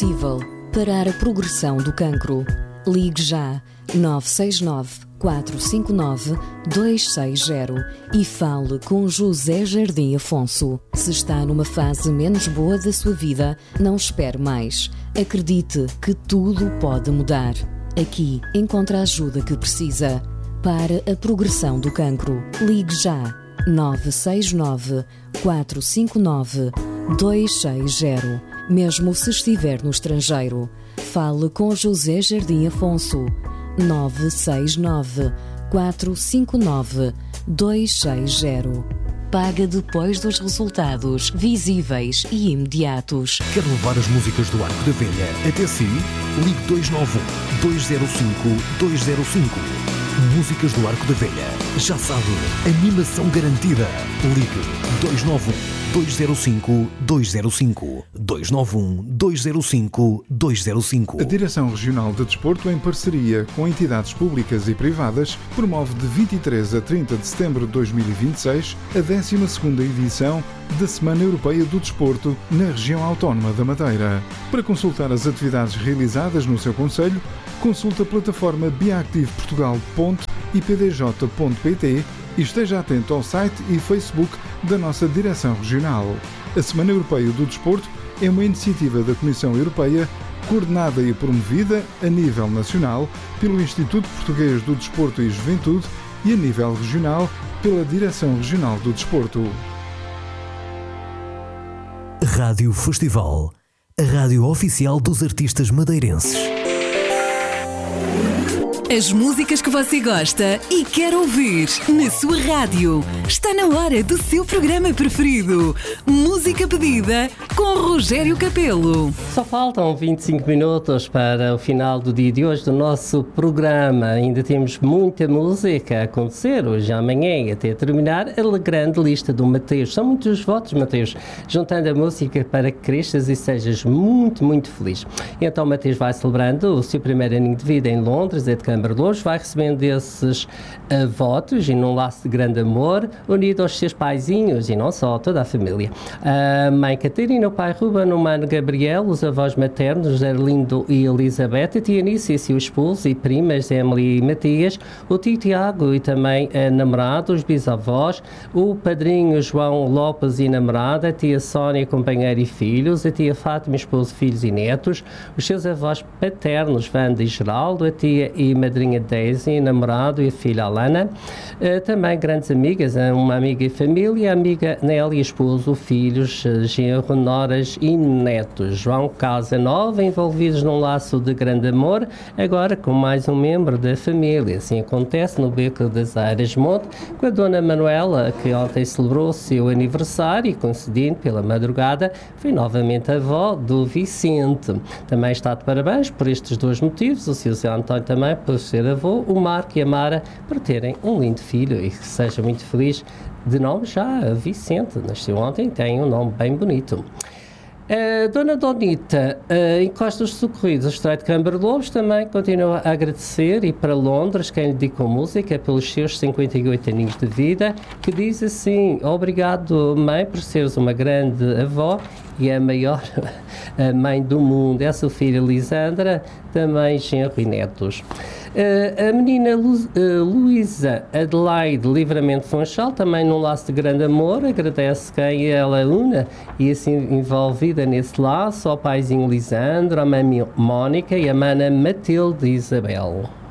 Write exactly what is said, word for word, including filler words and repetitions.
possível parar a progressão do cancro. Ligue já nove seis nove, quatro cinco nove, dois seis zero e fale com José Jardim Afonso. Se está numa fase menos boa da sua vida, não espere mais. Acredite que tudo pode mudar. Aqui encontra a ajuda que precisa para a progressão do cancro. Ligue já nove seis nove, quatro cinco nove, dois seis zero. Mesmo se estiver no estrangeiro, fale com José Jardim Afonso. nove seis nove, quatro cinco nove, dois seis zero. Paga depois dos resultados visíveis e imediatos. Quer levar as músicas do Arco da Velha até si? Ligue dois nove um, dois zero cinco, dois zero cinco. Músicas do Arco da Velha. Já sabe, animação garantida. Ligue dois nove um, dois zero cinco, dois zero cinco. dois nove um, dois zero cinco, dois zero cinco. A Direção Regional de Desporto, em parceria com entidades públicas e privadas, promove de vinte e três a trinta de setembro de dois mil e vinte e seis a décima segunda edição da Semana Europeia do Desporto na região autónoma da Madeira. Para consultar as atividades realizadas no seu concelho, consulte a plataforma biactiveportugal ponto i p d j ponto p t e esteja atento ao site e Facebook da nossa Direção Regional. A Semana Europeia do Desporto é uma iniciativa da Comissão Europeia, coordenada e promovida a nível nacional pelo Instituto Português do Desporto e Juventude e a nível regional pela Direção Regional do Desporto. Rádio Festival, a rádio oficial dos artistas madeirenses. As músicas que você gosta e quer ouvir na sua rádio. Está na hora do seu programa preferido. Música pedida com Rogério Capelo. Só faltam vinte e cinco minutos para o final do dia de hoje do nosso programa. Ainda temos muita música a acontecer hoje e amanhã até terminar a grande lista do Mateus. São muitos votos, Mateus, juntando a música para que cresças e sejas muito, muito feliz. Então, Mateus vai celebrando o seu primeiro aninho de vida em Londres, é de Câmara de Lourdes, vai recebendo esses uh, votos e num laço de grande amor, unido aos seus paizinhos e não só, toda a família. A mãe Catarina, o pai Ruben, o mano Gabriel, os avós maternos Arlindo e Elizabeth, a tia Anice e seu esposo e primas Emily e Matias, o tio Tiago e também a namorada, os bisavós, o padrinho João Lopes e namorada, a tia Sónia, companheira e filhos, a tia Fátima, esposo, filhos e netos, os seus avós paternos Wanda e Geraldo, a tia e madrinha Daisy, namorado e a filha Alana, uh, também grandes amigas, uma amiga e família, a amiga Nelly, esposo, filhos, genro, noras e netos. João Casa Nova, envolvidos num laço de grande amor, agora com mais um membro da família. Assim acontece no Beco das Airas Monte, com a dona Manuela, que ontem celebrou o seu aniversário e, coincidindo pela madrugada, foi novamente a avó do Vicente. Também está de parabéns por estes dois motivos, o seu Zé António também por ser avô, o Marco e a Mara por terem um lindo filho e que seja muito feliz. De nome já Vicente, nasceu ontem, tem um nome bem bonito. A Dona Donita, uh, Encosta dos Socorridos, o Estreito de Câmara de Lourdes, também continua a agradecer e para Londres quem lhe dedicou música pelos seus cinquenta e oito aninhos de vida, que diz assim: obrigado, mãe, por seres uma grande avó e a maior a mãe do mundo. É a sua filha Lisandra, também genro e netos. Uh, a menina Lu, uh, Luísa Adelaide Livramento Funchal, também num laço de grande amor, agradece quem ela una e assim envolvida nesse laço, ao paizinho Lisandro, à mãe Mónica e à mana Matilde Isabel.